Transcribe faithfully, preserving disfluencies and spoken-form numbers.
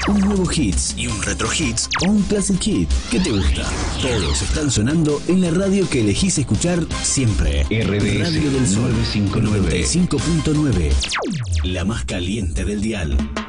un nuevo hits y un retro hits o un classic hit. ¿Qué te gusta? Todos están sonando en la radio que elegís escuchar siempre. R D S Radio del Sol novecientos cincuenta y nueve. noventa y cinco punto nueve. La más caliente del dial.